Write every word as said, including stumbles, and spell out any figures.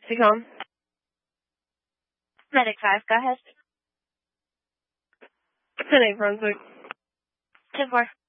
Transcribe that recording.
Speak on. Medic five, go ahead. ten eight Brunswick. ten four.